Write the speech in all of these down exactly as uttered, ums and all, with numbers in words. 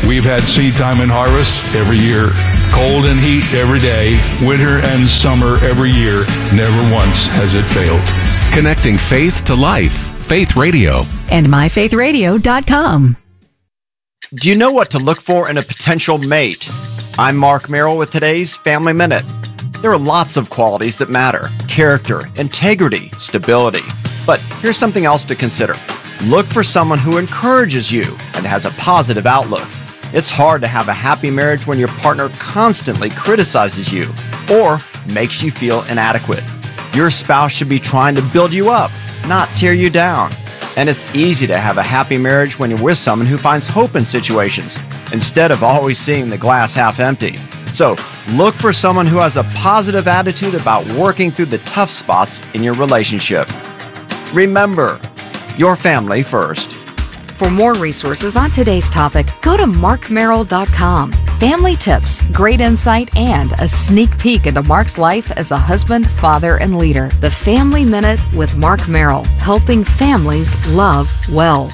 We've had seed time and harvest every year, cold and heat every day, winter and summer every year. Never once has it failed. Connecting faith to life. Faith Radio. And my faith radio dot com. Do you know what to look for in a potential mate? I'm Mark Merrill with today's Family Minute. There are lots of qualities that matter: character, integrity, stability. But here's something else to consider. Look for someone who encourages you and has a positive outlook. It's hard to have a happy marriage when your partner constantly criticizes you or makes you feel inadequate. Your spouse should be trying to build you up, not tear you down. And it's easy to have a happy marriage when you're with someone who finds hope in situations instead of always seeing the glass half empty. So look for someone who has a positive attitude about working through the tough spots in your relationship. Remember, your family first. For more resources on today's topic, go to mark merrill dot com. Family tips, great insight, and a sneak peek into Mark's life as a husband, father, and leader. The Family Minute with Mark Merrill, helping families love well.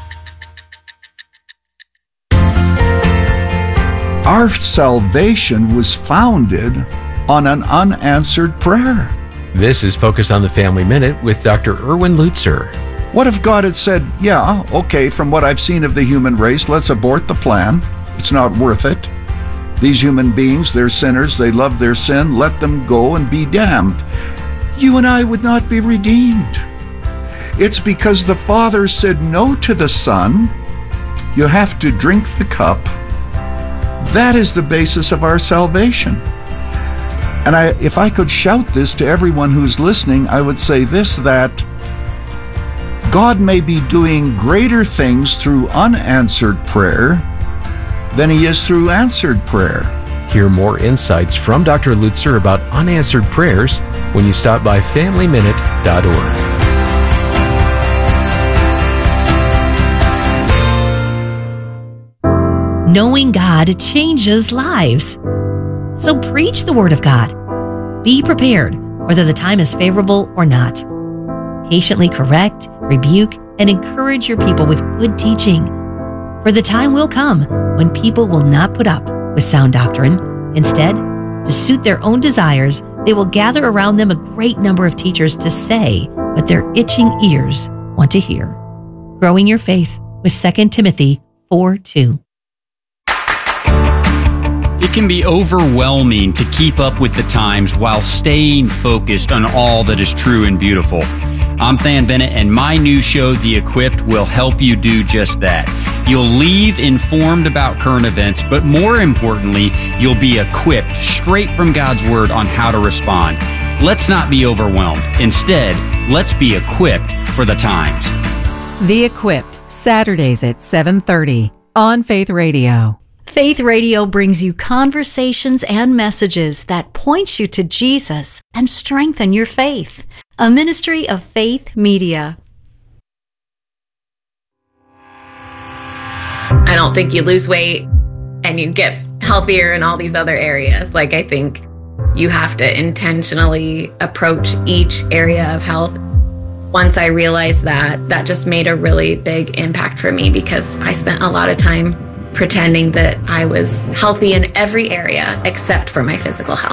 Our salvation was founded on an unanswered prayer. This is Focus on the Family Minute with Doctor Erwin Lutzer. What if God had said, yeah, okay, from what I've seen of the human race, let's abort the plan. It's not worth it. These human beings, they're sinners, they love their sin, let them go and be damned. You and I would not be redeemed. It's because the Father said no to the Son. You have to drink the cup. That is the basis of our salvation. And I, if I could shout this to everyone who's listening, I would say this, that God may be doing greater things through unanswered prayer than he is through answered prayer. Hear more insights from Doctor Lutzer about unanswered prayers when you stop by family minute dot org. Knowing God changes lives. So preach the Word of God. Be prepared, whether the time is favorable or not. Patiently correct, rebuke, and encourage your people with good teaching. For the time will come when people will not put up with sound doctrine. Instead, to suit their own desires, they will gather around them a great number of teachers to say what their itching ears want to hear. Growing your faith with Second Timothy four two. It can be overwhelming to keep up with the times while staying focused on all that is true and beautiful. I'm Than Bennett, and my new show, The Equipped, will help you do just that. You'll leave informed about current events, but more importantly, you'll be equipped straight from God's Word on how to respond. Let's not be overwhelmed. Instead, let's be equipped for the times. The Equipped, Saturdays at seven thirty on Faith Radio. Faith Radio brings you conversations and messages that point you to Jesus and strengthen your faith. A ministry of Faith Media. I don't think you lose weight and you get healthier in all these other areas. Like, I think you have to intentionally approach each area of health. Once I realized that, that just made a really big impact for me, because I spent a lot of time pretending that I was healthy in every area except for my physical health.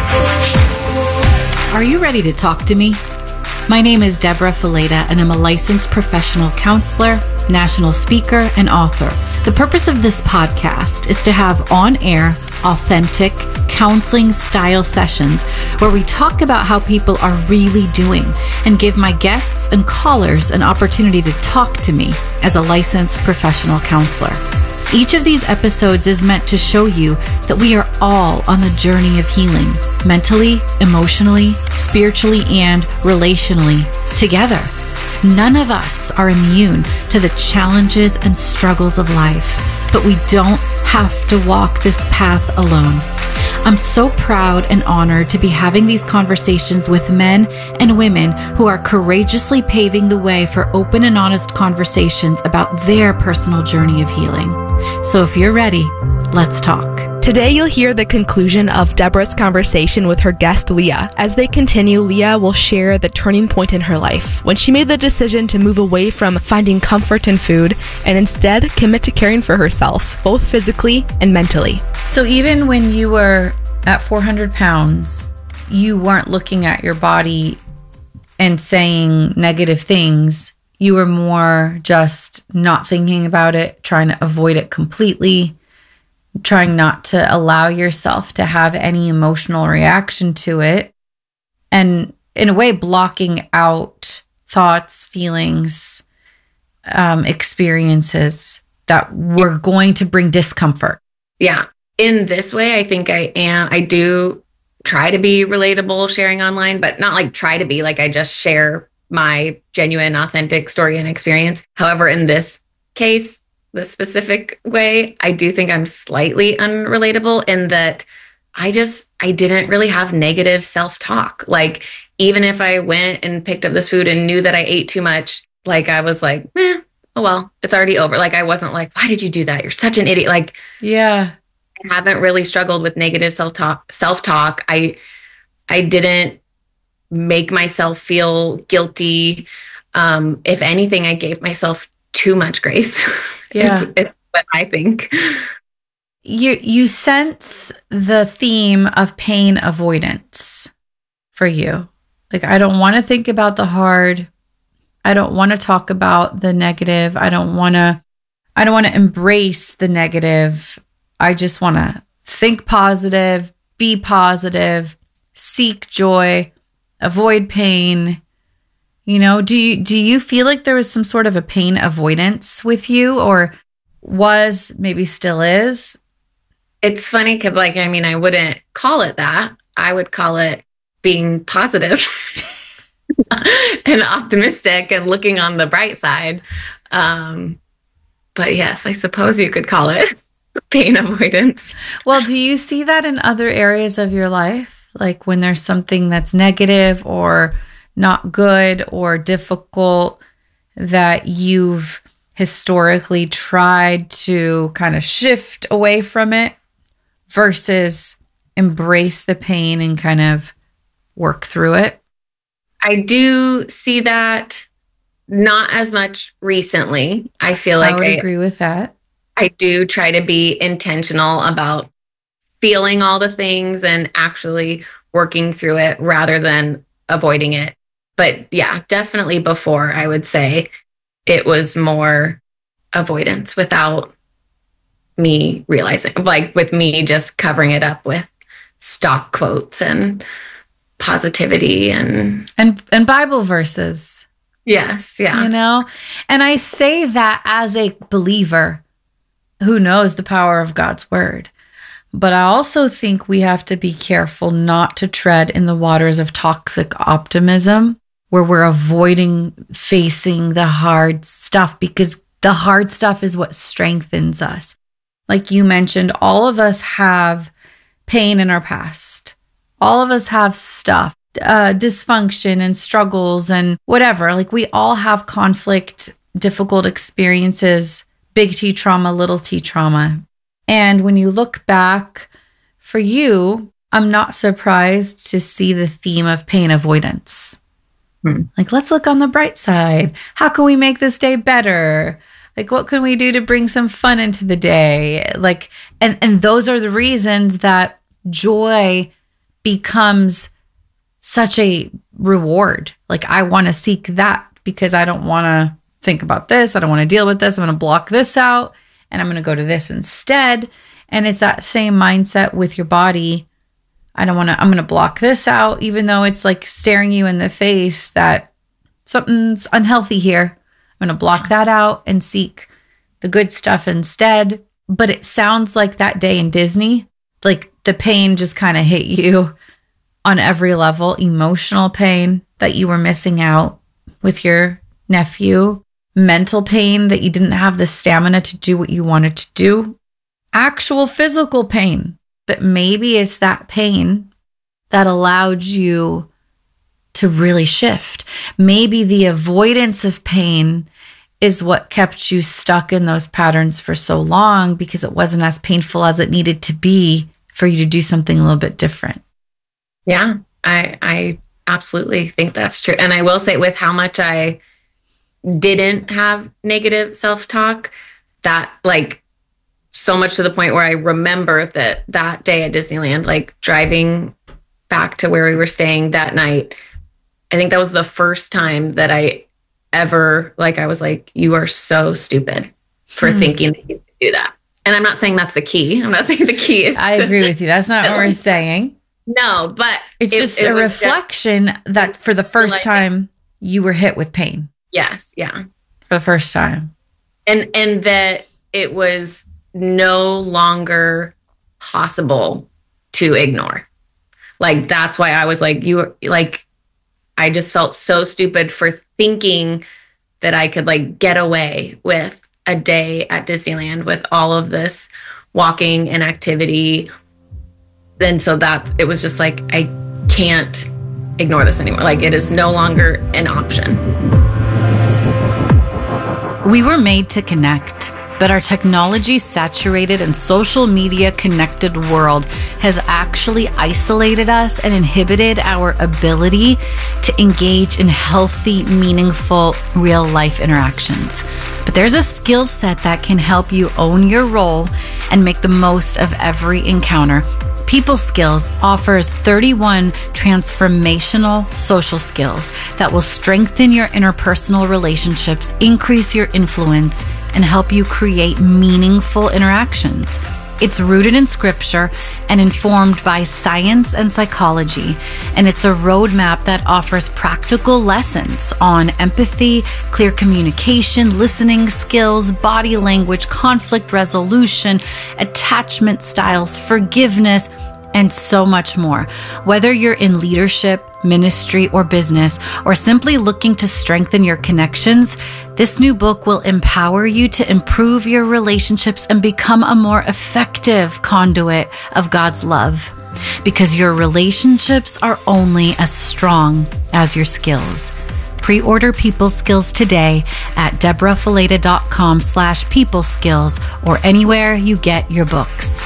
Are you ready to talk to me? My name is Deborah Fileta, and I'm a licensed professional counselor, national speaker, and author. The purpose of this podcast is to have on-air, authentic, counseling-style sessions where we talk about how people are really doing and give my guests and callers an opportunity to talk to me as a licensed professional counselor. Each of these episodes is meant to show you that we are all on the journey of healing, mentally, emotionally, spiritually, and relationally, together. None of us are immune to the challenges and struggles of life, but we don't have to walk this path alone. I'm so proud and honored to be having these conversations with men and women who are courageously paving the way for open and honest conversations about their personal journey of healing. So if you're ready, let's talk. Today, you'll hear the conclusion of Deborah's conversation with her guest, Leah. As they continue, Leah will share the turning point in her life when she made the decision to move away from finding comfort in food and instead commit to caring for herself, both physically and mentally. So even when you were at four hundred pounds, you weren't looking at your body and saying negative things. You were more just not thinking about it, trying to avoid it completely, trying not to allow yourself to have any emotional reaction to it. And in a way, blocking out thoughts, feelings, um, experiences that were going to bring discomfort. Yeah. In this way, I think I am, I do try to be relatable sharing online, but not like try to be, like I just share my genuine, authentic story and experience. However, in this case, the specific way, I do think I'm slightly unrelatable in that I just, I didn't really have negative self-talk. Like, even if I went and picked up this food and knew that I ate too much, like I was like, eh, oh, well, it's already over. Like, I wasn't like, why did you do that? You're such an idiot. Like, yeah, I haven't really struggled with negative self-talk, self-talk. I, I didn't make myself feel guilty. Um, if anything, I gave myself too much grace. Yeah. is, is what I think. You you sense the theme of pain avoidance for you. Like, I don't want to think about the hard. I don't want to talk about the negative. I don't want to I don't want to embrace the negative. I just want to think positive, be positive, seek joy, avoid pain. You know, do you, do you feel like there was some sort of a pain avoidance with you, or was, maybe still is? It's funny because, like, I mean, I wouldn't call it that. I would call it being positive and optimistic and looking on the bright side. Um, but yes, I suppose you could call it pain avoidance. Well, do you see that in other areas of your life? Like when there's something that's negative or not good or difficult that you've historically tried to kind of shift away from it versus embrace the pain and kind of work through it? I do see that, not as much recently. I feel like I would I agree with that. I do try to be intentional about feeling all the things and actually working through it rather than avoiding it. But yeah, definitely before, I would say it was more avoidance without me realizing, like with me just covering it up with stock quotes and positivity and and and Bible verses. Yes, yeah. You know? And I say that as a believer who knows the power of God's word. But I also think we have to be careful not to tread in the waters of toxic optimism, where we're avoiding facing the hard stuff, because the hard stuff is what strengthens us. Like you mentioned, all of us have pain in our past. All of us have stuff, uh, dysfunction and struggles and whatever. Like we all have conflict, difficult experiences, big T trauma, little T trauma. And when you look back for you, I'm not surprised to see the theme of pain avoidance. Hmm. Like, let's look on the bright side. How can we make this day better? Like, what can we do to bring some fun into the day? Like, and, and those are the reasons that joy becomes such a reward. Like, I want to seek that because I don't want to think about this. I don't want to deal with this. I'm going to block this out and I'm going to go to this instead. And it's that same mindset with your body. I don't want to, I'm going to block this out, even though it's like staring you in the face that something's unhealthy here. I'm going to block that out and seek the good stuff instead. But it sounds like that day in Disney, like the pain just kind of hit you on every level. Emotional pain that you were missing out with your nephew, mental pain that you didn't have the stamina to do what you wanted to do, actual physical pain. But maybe it's that pain that allowed you to really shift. Maybe the avoidance of pain is what kept you stuck in those patterns for so long, because it wasn't as painful as it needed to be for you to do something a little bit different. Yeah, I I absolutely think that's true. And I will say, with how much I didn't have negative self-talk, that like so much to the point where I remember that that day at Disneyland, like driving back to where we were staying that night, I think that was the first time that I ever, like, I was like, you are so stupid for mm. thinking that you could do that. And I'm not saying that's the key. I'm not saying the key is. I agree with you. That's not what we're saying. No, but it's it, just it a reflection just, that for the first like, time you were hit with pain. Yes. Yeah. For the first time. And, and that it was no longer possible to ignore. Like, that's why I was like, you were like, I just felt so stupid for thinking that I could like get away with a day at Disneyland with all of this walking and activity. And so that it was just like, I can't ignore this anymore. Like, it is no longer an option. We were made to connect, but our technology-saturated and social media-connected world has actually isolated us and inhibited our ability to engage in healthy, meaningful, real-life interactions. But there's a skill set that can help you own your role and make the most of every encounter. People Skills offers thirty-one transformational social skills that will strengthen your interpersonal relationships, increase your influence, and help you create meaningful interactions. It's rooted in scripture and informed by science and psychology, and it's a roadmap that offers practical lessons on empathy, clear communication, listening skills, body language, conflict resolution, attachment styles, forgiveness, and so much more. Whether you're in leadership, ministry, or business, or simply looking to strengthen your connections, this new book will empower you to improve your relationships and become a more effective conduit of God's love. Because your relationships are only as strong as your skills. Pre-order People Skills today at deborahfileta.com slash people skills or anywhere you get your books.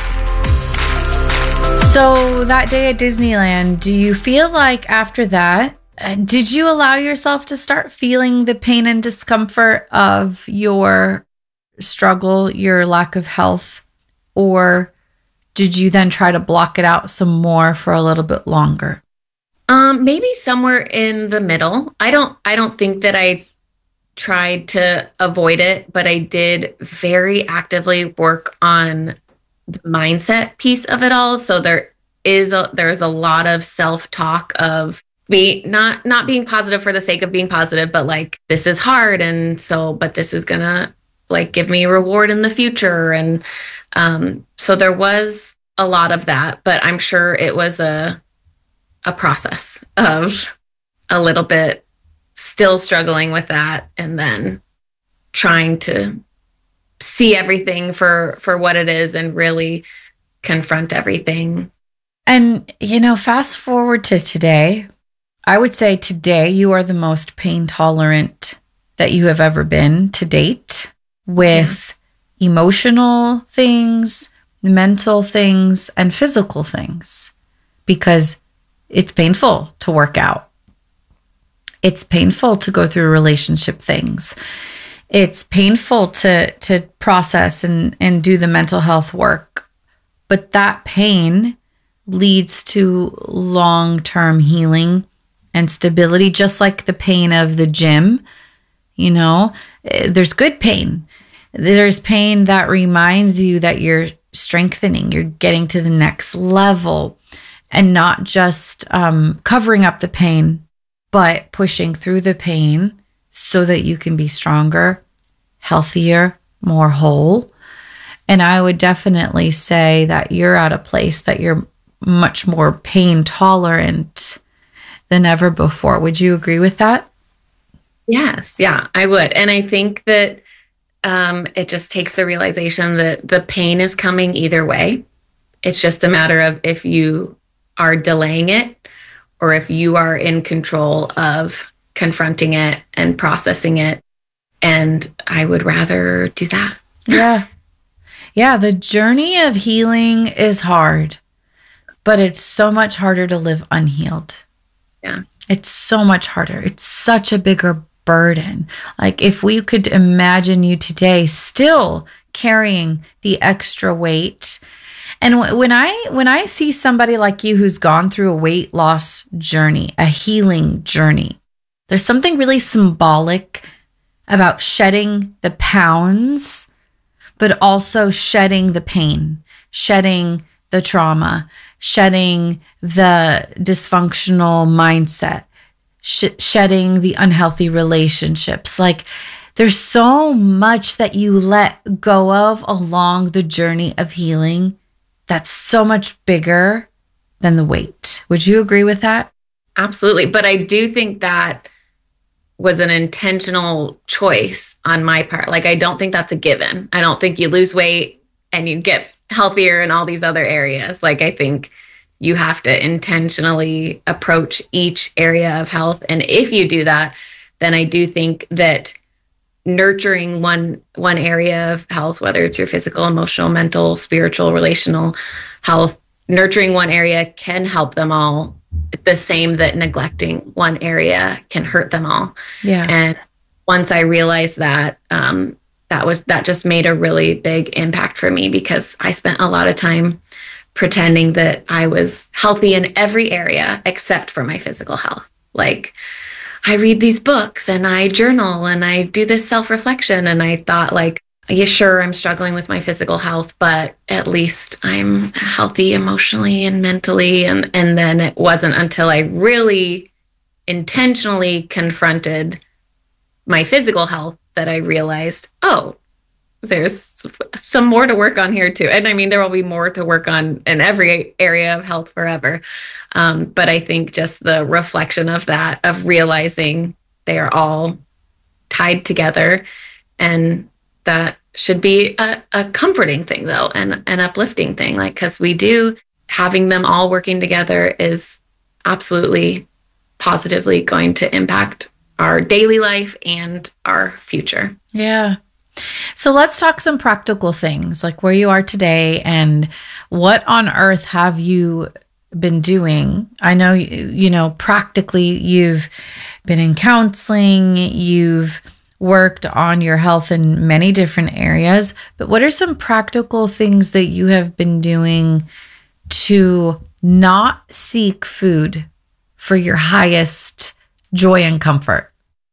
So that day at Disneyland, do you feel like after that, uh, did you allow yourself to start feeling the pain and discomfort of your struggle, your lack of health, or did you then try to block it out some more for a little bit longer? Um, maybe somewhere in the middle. I don't, I don't think that I tried to avoid it, but I did very actively work on the mindset piece of it all. So there is a, there's a lot of self-talk of be not, not being positive for the sake of being positive, but like, this is hard. And so, but this is gonna like give me a reward in the future. And, um, so there was a lot of that, but I'm sure it was a, a process of a little bit still struggling with that. And then trying to see everything for, for what it is and really confront everything. And, you know, fast forward to today, I would say today you are the most pain tolerant that you have ever been to date with yeah. emotional things, mental things, and physical things, because it's painful to work out. It's painful to go through relationship things. It's painful to to process and, and do the mental health work. But that pain leads to long-term healing and stability, just like the pain of the gym. You know, there's good pain. There's pain that reminds you that you're strengthening, you're getting to the next level, and not just um, covering up the pain, but pushing through the pain so that you can be stronger, healthier, more whole. And I would definitely say that you're at a place that you're much more pain tolerant than ever before. Would you agree with that? Yes, yeah, I would. And I think that um, it just takes the realization that the pain is coming either way. It's just a matter of if you are delaying it or if you are in control of confronting it and processing it And I would rather do that. Yeah. Yeah. The journey of healing is hard, but it's so much harder to live unhealed. Yeah. It's so much harder. It's such a bigger burden. Like if we could imagine you today still carrying the extra weight. And w- when I when I see somebody like you who's gone through a weight loss journey, a healing journey, there's something really symbolic about shedding the pounds, but also shedding the pain, shedding the trauma, shedding the dysfunctional mindset, sh- shedding the unhealthy relationships. Like there's so much that you let go of along the journey of healing that's so much bigger than the weight. Would you agree with that? Absolutely. But I do think that was an intentional choice on my part. Like, I don't think that's a given. I don't think you lose weight and you get healthier in all these other areas. Like, I think you have to intentionally approach each area of health. And if you do that, then I do think that nurturing one one area of health, whether it's your physical, emotional, mental, spiritual, relational health, nurturing one area can help them all, the same that neglecting one area can hurt them all. Yeah. And once I realized that, um, that was that just made a really big impact for me, because I spent a lot of time pretending that I was healthy in every area except for my physical health. Like, I read these books and I journal and I do this self-reflection. And I thought, like, yeah, sure, I'm struggling with my physical health, but at least I'm healthy emotionally and mentally. And, and then it wasn't until I really intentionally confronted my physical health that I realized, oh, there's some more to work on here too. And I mean, there will be more to work on in every area of health forever. Um, but I think just the reflection of that, of realizing they are all tied together, and that should be a, a comforting thing though, and an uplifting thing. Like, cause we do, having them all working together is absolutely positively going to impact our daily life and our future. Yeah. So let's talk some practical things, like where you are today and what on earth have you been doing? I know, you know, practically you've been in counseling, you've worked on your health in many different areas, but what are some practical things that you have been doing to not seek food for your highest joy and comfort?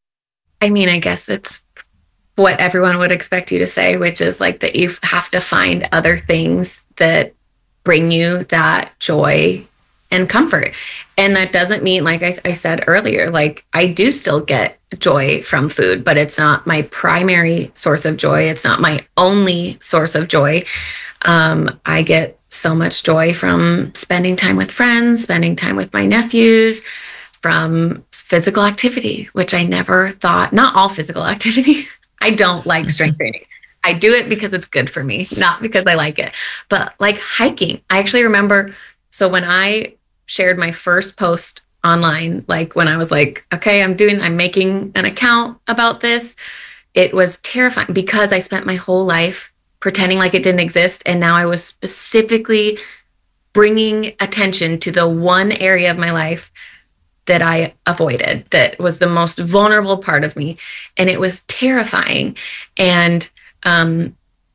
I mean, I guess it's what everyone would expect you to say, which is like that you have to find other things that bring you that joy and comfort. And that doesn't mean, like I, I said earlier, like I do still get joy from food, but it's not my primary source of joy. It's not my only source of joy. Um, I get so much joy from spending time with friends, spending time with my nephews, from physical activity, which I never thought, not all physical activity. I don't like strength training. I do it because it's good for me, not because I like it. But like hiking, I actually remember, so when I shared my first post online, like when I was like, okay, I'm doing, I'm making an account about this, it was terrifying because I spent my whole life pretending like it didn't exist. And now I was specifically bringing attention to the one area of my life that I avoided, that was the most vulnerable part of me. And it was terrifying. And um,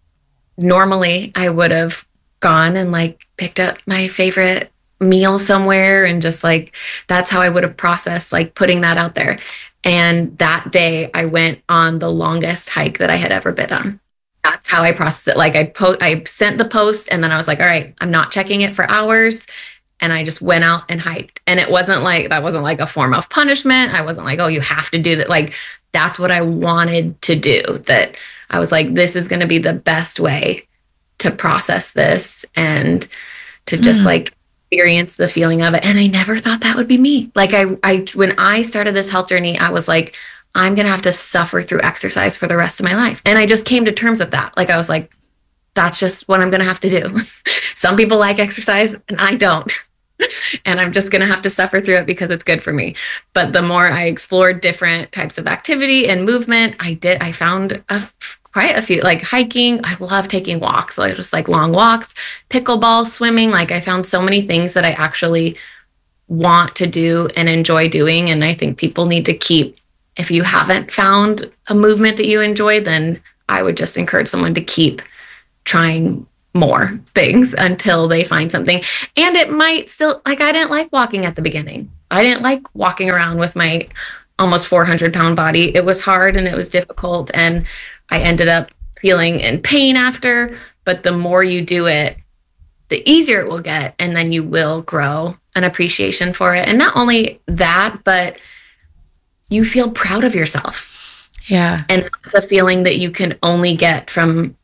normally I would have gone and like picked up my favorite meal somewhere and just like, that's how I would have processed like putting that out there. And that day I went on the longest hike that I had ever been on. That's how I processed it. Like I po- I sent the post and then I was like, all right, I'm not checking it for hours. And I just went out and hiked. And it wasn't like, that wasn't like a form of punishment. I wasn't like, oh, you have to do that. Like, that's what I wanted to do. That I was like, this is going to be the best way to process this and to just mm. like experience the feeling of it. And I never thought that would be me. Like I, I, when I started this health journey, I was like, I'm going to have to suffer through exercise for the rest of my life. And I just came to terms with that. Like, I was like, that's just what I'm going to have to do. Some people like exercise and I don't. and I'm just going to have to suffer through it because it's good for me. But the more I explored different types of activity and movement, I did, I found a, quite a few, like hiking. I love taking walks, like just like long walks, pickleball, swimming. Like I found so many things that I actually want to do and enjoy doing. And I think people need to keep, if you haven't found a movement that you enjoy, then I would just encourage someone to keep trying more things until they find something. And it might still, like, I didn't like walking at the beginning. I didn't like walking around with my almost four hundred pound body. It was hard and it was difficult. And I ended up feeling in pain after, but the more you do it, the easier it will get. And then you will grow an appreciation for it. And not only that, but you feel proud of yourself. Yeah. And the feeling that you can only get from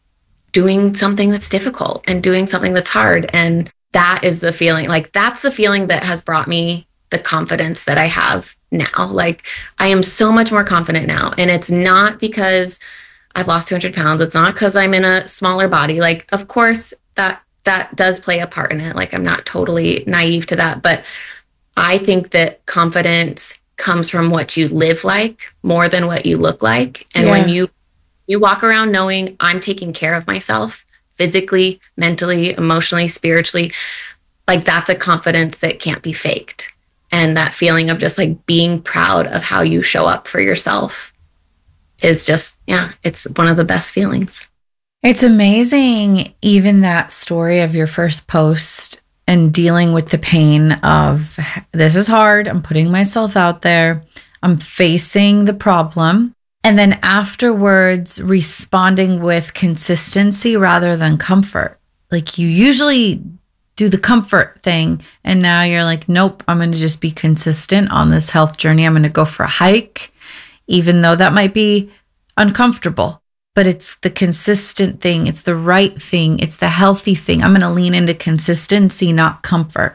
doing something that's difficult and doing something that's hard. And that is the feeling, like, that's the feeling that has brought me the confidence that I have now. Like, I am so much more confident now. And it's not because I've lost two hundred pounds. It's not because I'm in a smaller body. Like, of course, that, that does play a part in it. Like, I'm not totally naive to that, but I think that confidence comes from what you live like more than what you look like. And Yeah. when you You walk around knowing I'm taking care of myself physically, mentally, emotionally, spiritually, like that's a confidence that can't be faked. And that feeling of just like being proud of how you show up for yourself is just, yeah, it's one of the best feelings. It's amazing, even that story of your first post and dealing with the pain of, this is hard, I'm putting myself out there, I'm facing the problem. And then afterwards, responding with consistency rather than comfort. Like, you usually do the comfort thing, and now you're like, nope, I'm going to just be consistent on this health journey. I'm going to go for a hike, even though that might be uncomfortable. But it's the consistent thing. It's the right thing. It's the healthy thing. I'm going to lean into consistency, not comfort.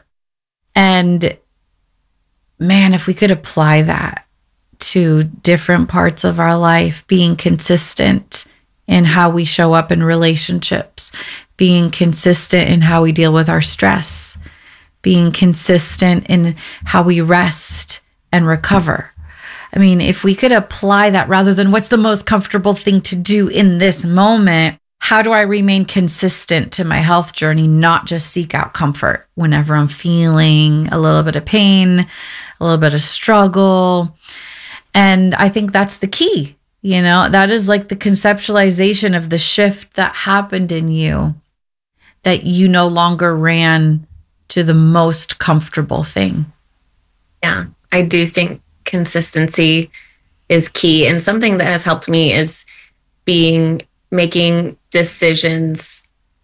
And man, if we could apply that to different parts of our life, being consistent in how we show up in relationships, being consistent in how we deal with our stress, being consistent in how we rest and recover. I mean, if we could apply that rather than what's the most comfortable thing to do in this moment, how do I remain consistent to my health journey, not just seek out comfort whenever I'm feeling a little bit of pain, a little bit of struggle. And I think that's the key, you know, that is like the conceptualization of the shift that happened in you, that you no longer ran to the most comfortable thing. Yeah, I do think consistency is key. And something that has helped me is being, making decisions,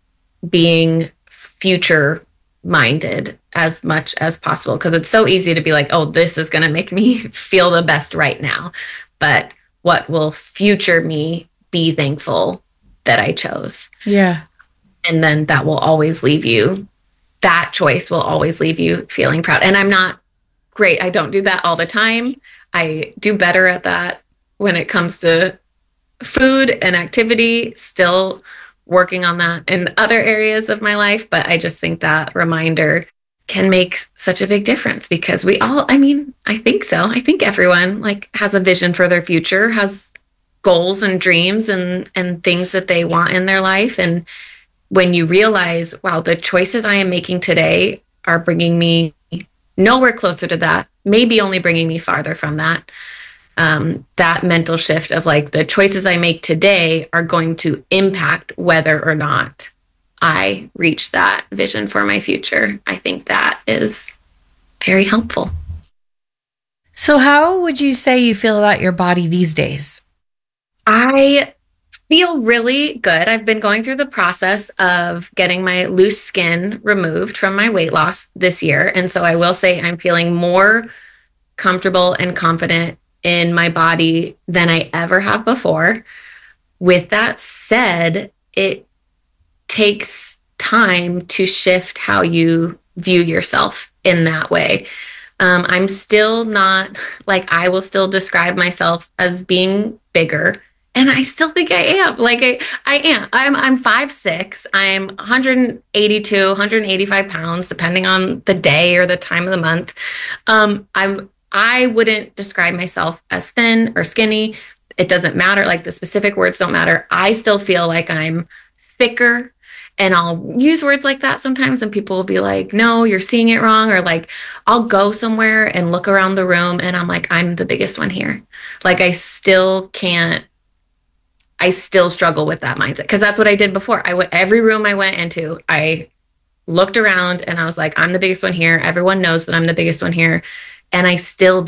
being future minded as much as possible, because it's so easy to be like, oh, this is going to make me feel the best right now, but what will future me be thankful that I chose? Yeah. And then that will always leave you, that choice will always leave you feeling proud. And I'm not great, I don't do that all the time. I do better at that when it comes to food and activity, still working on that in other areas of my life. But I just think that reminder can make such a big difference, because we all, I mean, I think so. I think everyone like has a vision for their future, has goals and dreams and, and things that they want in their life. And when you realize, wow, the choices I am making today are bringing me nowhere closer to that, maybe only bringing me farther from that. Um, that mental shift of like, the choices I make today are going to impact whether or not I reach that vision for my future. I think that is very helpful. So how would you say you feel about your body these days? I feel really good. I've been going through the process of getting my loose skin removed from my weight loss this year. And so I will say I'm feeling more comfortable and confident in my body than I ever have before. With that said, it takes time to shift how you view yourself in that way. Um, I'm still not, like, I will still describe myself as being bigger And I still think I am. Like I, I am. I'm I'm five six. I'm one eighty-two, one eighty-five pounds, depending on the day or the time of the month. Um, I'm I wouldn't describe myself as thin or skinny. It doesn't matter. Like the specific words don't matter. I still feel like I'm thicker. And I'll use words like that sometimes, and people will be like, no, you're seeing it wrong. Or like, I'll go somewhere and look around the room and I'm like, I'm the biggest one here. Like I still can't. I still struggle with that mindset because that's what I did before. I went every room I went into, I looked around and I was like, I'm the biggest one here. Everyone knows that I'm the biggest one here. And I still